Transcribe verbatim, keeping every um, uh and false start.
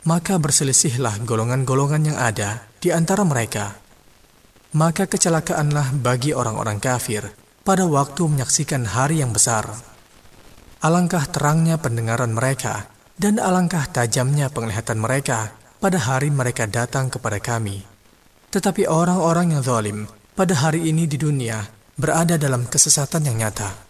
maka berselisihlah golongan-golongan yang ada di antara mereka. Maka kecelakaanlah bagi orang-orang kafir pada waktu menyaksikan hari yang besar. Alangkah terangnya pendengaran mereka dan alangkah tajamnya penglihatan mereka pada hari mereka datang kepada kami. Tetapi orang-orang yang zalim pada hari ini di dunia berada dalam kesesatan yang nyata.